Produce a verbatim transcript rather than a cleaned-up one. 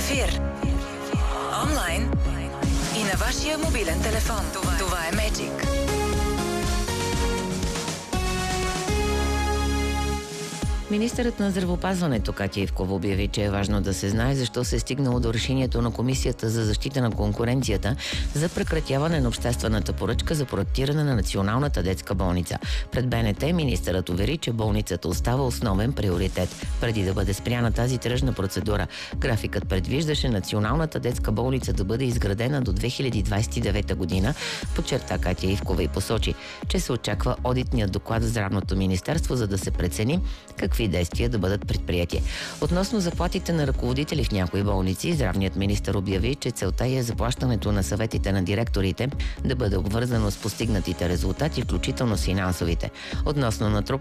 ефир. Онлайн и на вашия мобилен телефон. Това, Това е Magic. Министърът на здравеопазването Катя Ивкова обяви, че е важно да се знае защо се е стигнало до решението на Комисията за защита на конкуренцията за прекратяване на обществената поръчка за проектиране на Националната детска болница. Пред БНТ министърът увери, че болницата остава основен приоритет. Преди да бъде спряна тази тръжна процедура, графикът предвиждаше Националната детска болница да бъде изградена до две хиляди двадесет и девета година, подчерта Катя Ивкова и посочи, че се очаква одитният доклад в Здравното министерство, за да се прецени какви действия да бъдат предприяти. Относно заплатите на ръководители в някои болници, здравният министър обяви, че целта е заплащането на съветите на директорите да бъде обвързано с постигнатите резултати, включително с финансовите. Относно натрупването